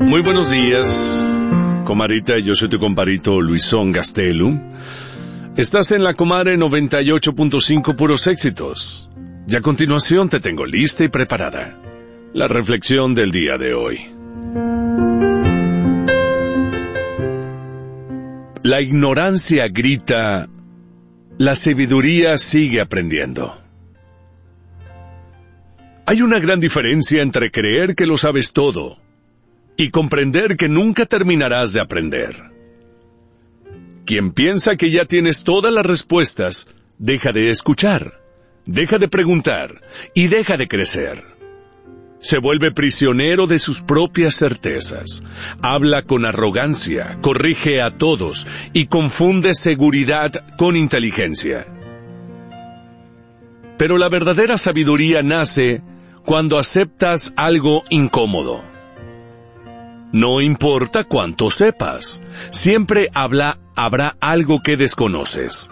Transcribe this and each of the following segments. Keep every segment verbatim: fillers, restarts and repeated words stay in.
Muy buenos días, comadrita. Yo soy tu compadrito Luisón Gastelum. Estás en la Comadre noventa y ocho punto cinco, puros éxitos. Y a continuación te tengo lista y preparada la reflexión del día de hoy. La ignorancia grita, la sabiduría sigue aprendiendo. Hay una gran diferencia entre creer que lo sabes todo y comprender que nunca terminarás de aprender. Quien piensa que ya tienes todas las respuestas, deja de escuchar, deja de preguntar y deja de crecer. Se vuelve prisionero de sus propias certezas, habla con arrogancia, corrige a todos y confunde seguridad con inteligencia. Pero la verdadera sabiduría nace cuando aceptas algo incómodo. No importa cuánto sepas, siempre habla, habrá algo que desconoces.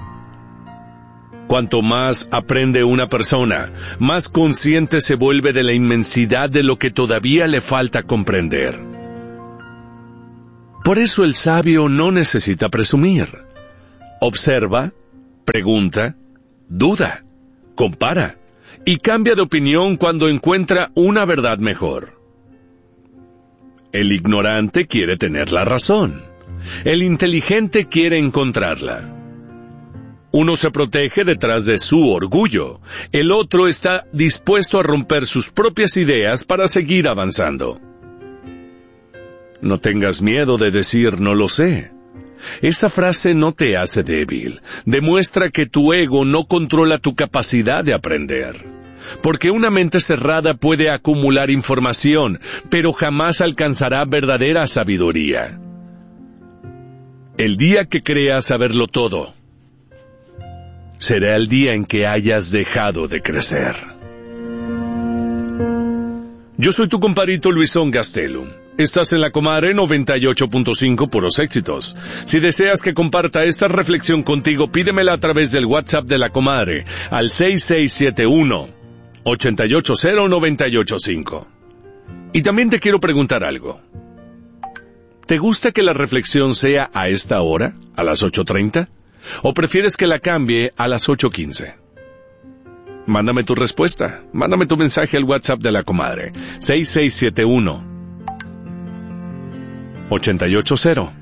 Cuanto más aprende una persona, más consciente se vuelve de la inmensidad de lo que todavía le falta comprender. Por eso el sabio no necesita presumir. Observa, pregunta, duda, compara y cambia de opinión cuando encuentra una verdad mejor. El ignorante quiere tener la razón. El inteligente quiere encontrarla. Uno se protege detrás de su orgullo. El otro está dispuesto a romper sus propias ideas para seguir avanzando. No tengas miedo de decir no lo sé. Esa frase no te hace débil. Demuestra que tu ego no controla tu capacidad de aprender. Porque una mente cerrada puede acumular información, pero jamás alcanzará verdadera sabiduría. El día que creas saberlo todo, será el día en que hayas dejado de crecer. Yo soy tu compadrito Luisón Gastelum. Estás en la Comadre noventa y ocho punto cinco, puros éxitos. Si deseas que comparta esta reflexión contigo, pídemela a través del WhatsApp de la Comadre al seis seis siete uno, ocho ocho cero, nueve ocho cinco. Y también te quiero preguntar algo. ¿Te gusta que la reflexión sea a esta hora, a las ocho treinta? ¿O prefieres que la cambie a las ocho quince? Mándame tu respuesta. Mándame tu mensaje al WhatsApp de la Comadre. seis seis siete uno, ocho ocho cero,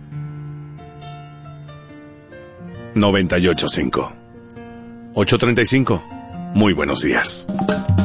nueve ocho cinco. ocho treinta y cinco. Muy buenos días.